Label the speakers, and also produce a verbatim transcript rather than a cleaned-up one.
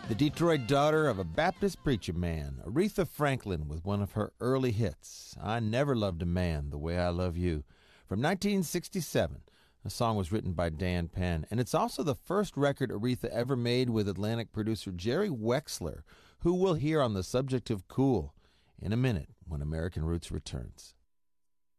Speaker 1: The Detroit daughter of a Baptist preacher man, Aretha Franklin, with one of her early hits, I Never Loved a Man the Way I Love You, from nineteen sixty-seven. The song was written by Dan Penn, and it's also the first record Aretha ever made with Atlantic producer Jerry Wexler, who we'll hear on the subject of cool in a minute when American Roots returns.